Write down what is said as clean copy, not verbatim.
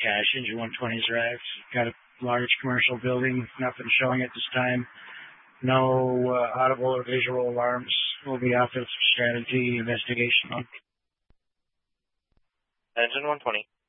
cache. Engine 120's arrived. Got a large commercial building. Nothing showing at this time. No audible or visual alarms. Will be offensive strategy investigation. Engine 120.